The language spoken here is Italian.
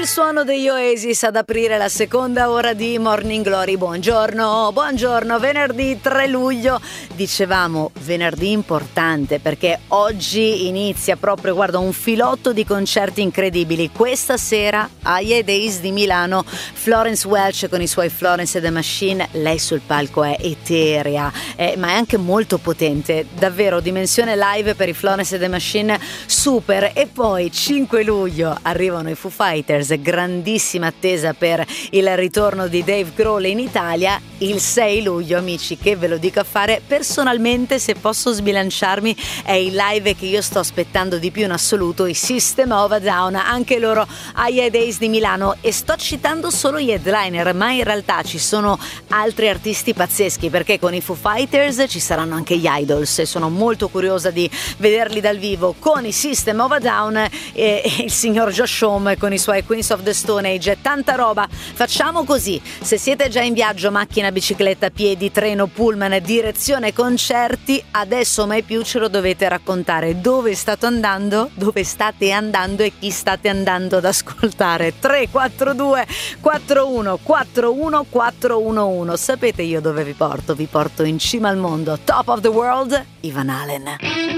suono degli Oasis ad aprire la seconda ora di Morning Glory. Buongiorno, venerdì 3 luglio. Dicevamo venerdì importante perché oggi inizia proprio, guarda, un filotto di concerti incredibili. Questa sera agli Days di Milano, Florence Welch con i suoi Florence and the Machine. Lei sul palco è eterea, ma è anche molto potente, davvero dimensione live per i Florence and the Machine super. E poi 5 luglio arrivano i Foo Fighters, grandissima attesa per il ritorno di Dave Grohl in Italia. Il 6 luglio, amici, che ve lo dico a fare, personalmente, se posso sbilanciarmi, è il live che io sto aspettando di più in assoluto, i System of a Down, anche loro agli Days di Milano. E sto citando solo gli headliner, ma in realtà ci sono altri artisti pazzeschi, perché con i Foo Fighters ci saranno anche gli Idols e sono molto curiosa di vederli dal vivo. Con i System of a Down e il signor Josh Homme con i suoi Queens of the Stone Age, tanta roba. Facciamo così: se siete già in viaggio, macchina, bicicletta, piedi, treno, pullman, direzione concerti, adesso mai più ce lo dovete raccontare. Dove state andando e chi state andando ad ascoltare? 342 41 41 411. Sapete io dove vi porto? Vi porto in cima al mondo. Top of the World, Ivan Halen.